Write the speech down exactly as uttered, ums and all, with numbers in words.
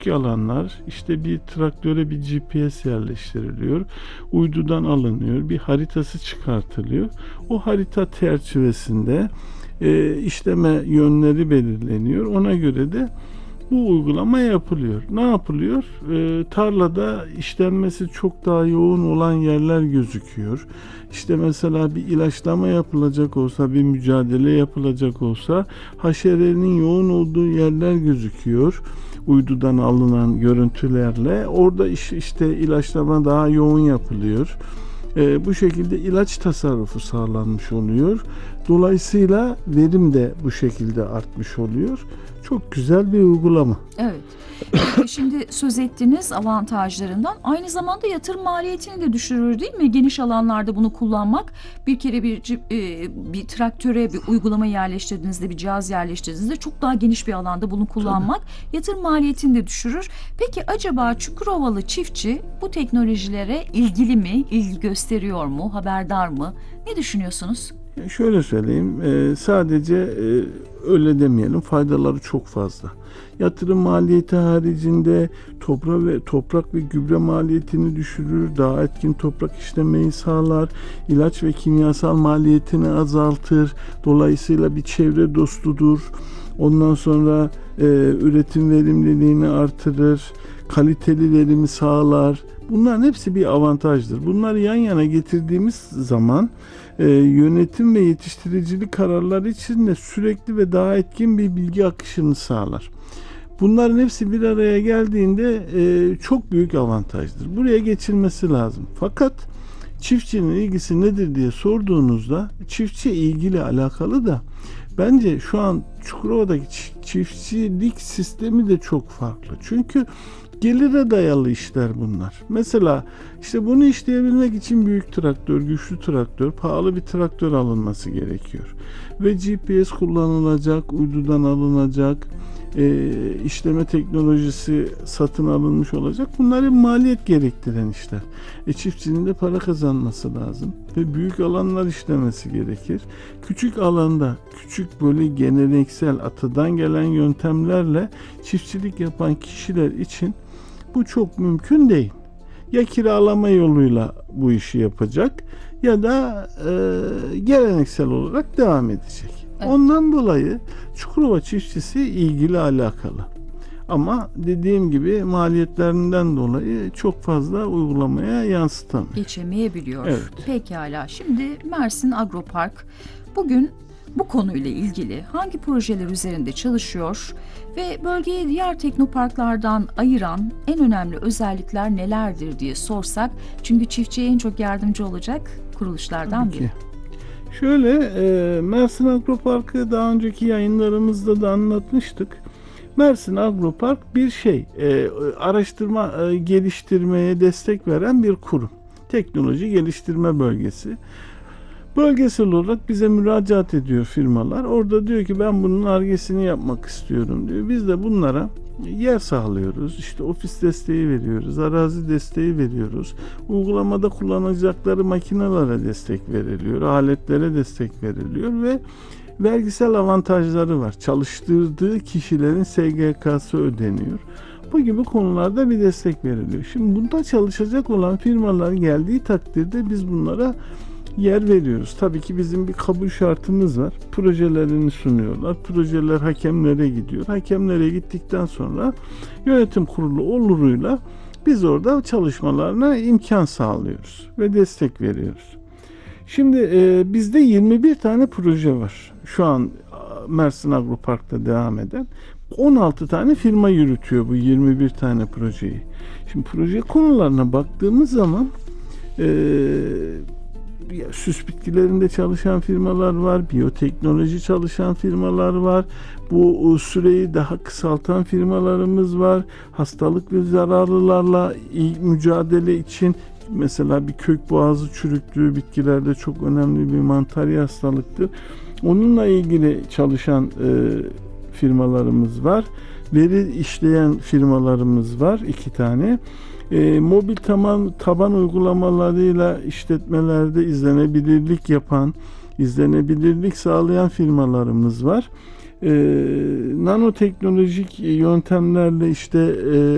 alanlar, işte bir traktöre bir G P S yerleştiriliyor, uydudan alınıyor, bir haritası çıkartılıyor. O harita çerçevesinde e, işleme yönleri belirleniyor. Ona göre de bu uygulama yapılıyor. Ne yapılıyor? E, tarlada işlenmesi çok daha yoğun olan yerler gözüküyor. İşte mesela bir ilaçlama yapılacak olsa, bir mücadele yapılacak olsa haşerenin yoğun olduğu yerler gözüküyor. Uydudan alınan görüntülerle. Orada iş, işte ilaçlama daha yoğun yapılıyor. E, bu şekilde ilaç tasarrufu sağlanmış oluyor. Dolayısıyla verim de bu şekilde artmış oluyor. Çok güzel bir uygulama. Evet. Peki şimdi söz ettiğiniz avantajlarından aynı zamanda yatırım maliyetini de düşürür değil mi? Geniş alanlarda bunu kullanmak, bir kere bir e, bir traktöre bir uygulama yerleştirdiğinizde, bir cihaz yerleştirdiğinizde çok daha geniş bir alanda bunu kullanmak Tabii. yatırım maliyetini de düşürür. Peki acaba Çukurovalı çiftçi bu teknolojilere ilgili mi, ilgi gösteriyor mu, haberdar mı? Ne düşünüyorsunuz? Şöyle söyleyeyim, sadece öyle demeyelim, faydaları çok fazla. Yatırım maliyeti haricinde toprak ve toprak ve gübre maliyetini düşürür, daha etkin toprak işlemeyi sağlar, ilaç ve kimyasal maliyetini azaltır. Dolayısıyla bir çevre dostudur. Ondan sonra e, üretim verimliliğini artırır, kaliteli verimi sağlar. Bunların hepsi bir avantajdır. Bunları yan yana getirdiğimiz zaman e, yönetim ve yetiştiricilik kararları için de sürekli ve daha etkin bir bilgi akışını sağlar. Bunların hepsi bir araya geldiğinde e, çok büyük avantajdır. Buraya geçilmesi lazım. Fakat çiftçinin ilgisi nedir diye sorduğunuzda çiftçi ilgili alakalı da bence şu an Çukurova'daki çiftçilik sistemi de çok farklı. Çünkü gelire dayalı işler bunlar. Mesela işte bunu işleyebilmek için büyük traktör, güçlü traktör, pahalı bir traktör alınması gerekiyor. Ve G P S kullanılacak, uydudan alınacak, e, işleme teknolojisi satın alınmış olacak. Bunlar hep maliyet gerektiren işler. E, çiftçinin de para kazanması lazım. Ve büyük alanlar işlemesi gerekir. Küçük alanda, küçük böyle geleneksel atadan gelen yöntemlerle çiftçilik yapan kişiler için bu çok mümkün değil. Ya kiralama yoluyla bu işi yapacak ya da e, geleneksel olarak devam edecek. Evet. Ondan dolayı Çukurova çiftçisi ilgili alakalı. Ama dediğim gibi maliyetlerinden dolayı çok fazla uygulamaya yansıtamıyor. Geçemeyebiliyor. Evet. Pekala. Şimdi Mersin Agropark bugün bu konuyla ilgili hangi projeler üzerinde çalışıyor ve bölgeyi diğer teknoparklardan ayıran en önemli özellikler nelerdir diye sorsak, çünkü çiftçiye en çok yardımcı olacak kuruluşlardan Tabii biri. ki. Şöyle, e, Mersin Agropark'ı daha önceki yayınlarımızda da anlatmıştık. Mersin Agropark bir şey, e, araştırma, e, geliştirmeye destek veren bir kurum. Teknoloji geliştirme bölgesi. Bölgesel olarak bize müracaat ediyor firmalar. Orada diyor ki ben bunun Ar-Ge'sini yapmak istiyorum diyor. Biz de bunlara yer sağlıyoruz. İşte ofis desteği veriyoruz, arazi desteği veriyoruz. Uygulamada kullanacakları makinelere destek veriliyor, aletlere destek veriliyor ve vergisel avantajları var. Çalıştırdığı kişilerin S G K'sı ödeniyor. Bu gibi konularda bir destek veriliyor. Şimdi bunda çalışacak olan firmalar geldiği takdirde biz bunlara yer veriyoruz. Tabii ki bizim bir kabul şartımız var. Projelerini sunuyorlar. Projeler hakemlere gidiyor. Hakemlere gittikten sonra yönetim kurulu oluruyla biz orada çalışmalarına imkan sağlıyoruz ve destek veriyoruz. Şimdi e, bizde yirmi bir tane proje var. Şu an Mersin Agropark'ta devam eden. on altı tane firma yürütüyor bu yirmi bir tane projeyi. Şimdi proje konularına baktığımız zaman eee süs bitkilerinde çalışan firmalar var, biyoteknoloji çalışan firmalar var, bu süreyi daha kısaltan firmalarımız var, hastalık ve zararlılarla mücadele için mesela bir kök boğazı çürüklüğü bitkilerde çok önemli bir mantarya hastalıktır. Onunla ilgili çalışan e, firmalarımız var, veri işleyen firmalarımız var, iki tane. E, mobil taban, taban uygulamalarıyla işletmelerde izlenebilirlik yapan, izlenebilirlik sağlayan firmalarımız var. E, nanoteknolojik yöntemlerle işte e,